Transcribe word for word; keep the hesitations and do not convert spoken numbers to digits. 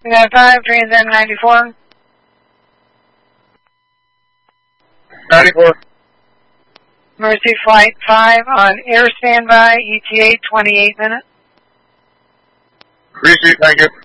We got five, Trans M ninety-four. ninety-four. Mercy Flight five on air standby, E T A twenty-eight minutes. Receive, thank you.